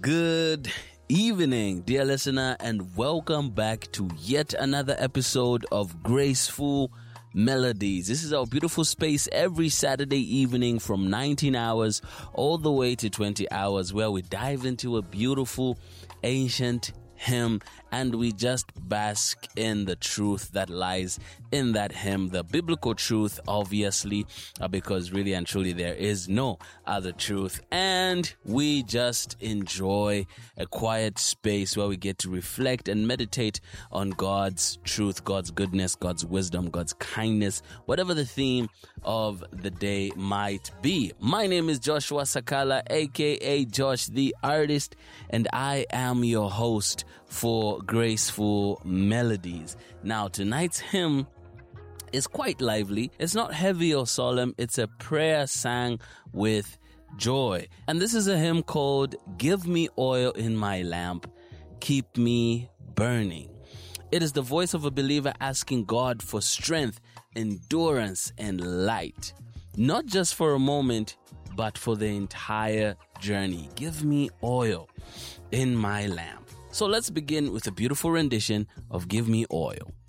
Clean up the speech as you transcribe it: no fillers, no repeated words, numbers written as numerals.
Good evening, dear listener, and welcome back to yet another episode of Graceful Melodies. This is our beautiful space every Saturday evening from 19 hours all the way to 20 hours where we dive into a beautiful ancient hymn and we just bask in the truth that lies in that hymn, the biblical truth, obviously, because really and truly there is no other truth. And we just enjoy a quiet space where we get to reflect and meditate on God's truth, God's goodness, God's wisdom, God's kindness, whatever the theme of the day might be. My name is Joshua Sakala, aka Josh the Artist, and I am your host for Graceful Melodies. Now, tonight's hymn is quite lively. It's not heavy or solemn. It's a prayer sang with joy. And this is a hymn called Give Me Oil in My Lamp, Keep Me Burning. It is the voice of a believer asking God for strength, endurance, and light. Not just for a moment, but for the entire journey. Give me oil in my lamp. So let's begin with a beautiful rendition of Give Me Oil.